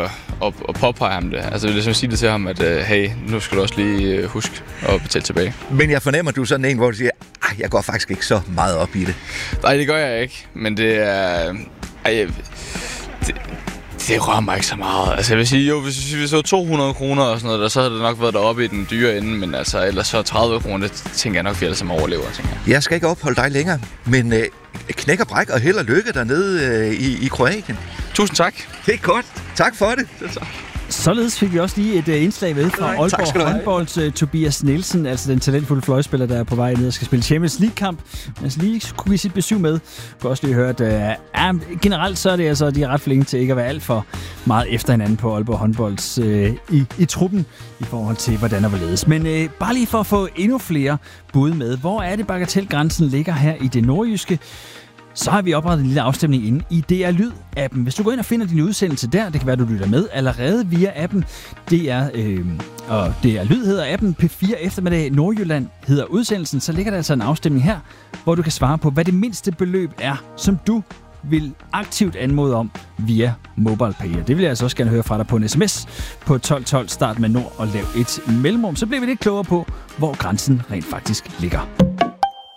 at påpege ham det. Altså jeg vil ligesom sige det til ham, at hey, nu skal du også lige huske at betale tilbage. Men jeg fornemmer, du er sådan en, hvor du siger, jeg går faktisk ikke så meget op i det. Nej, det gør jeg ikke, men det er... Det rører mig ikke så meget. Altså jeg vil sige, jo, hvis vi så 200 kroner og sådan noget, så havde det nok været deroppe i den dyre ende, men altså ellers så 30 kroner, det tænker jeg nok, vi alle sammen overlever, tænker jeg. Jeg skal ikke opholde dig længere, men knæk og bræk og held og lykke dernede i Kroatien. Tusind tak. Det er godt. Tak for det. Således fik vi også lige et indslag med fra Aalborg håndbolds Tobias Nielsen, altså den talentfulde fløjspiller, der er på vej ned og skal spille Champions League-kamp. Altså lige kunne vi sit besøg med. Du kan også lige høre, at generelt så er det altså, de er ret flinke til ikke at være alt for meget efter hinanden på Aalborg håndbolds i truppen i forhold til, hvordan der var ledes. Men bare lige for at få endnu flere bud med, hvor er det bagatelgrænsen ligger her i det nordjyske? Så har vi oprettet en lille afstemning inde i DR Lyd-appen. Hvis du går ind og finder din udsendelse der, det kan være, du lytter med allerede via appen. DR Lyd hedder appen, P4 Eftermiddag Nordjylland hedder udsendelsen. Så ligger der altså en afstemning her, hvor du kan svare på, hvad det mindste beløb er, som du vil aktivt anmode om via MobilePay. Det vil jeg altså også gerne høre fra dig på en sms på 1212, start med nord og lav et mellemrum. Så bliver vi lidt klogere på, hvor grænsen rent faktisk ligger.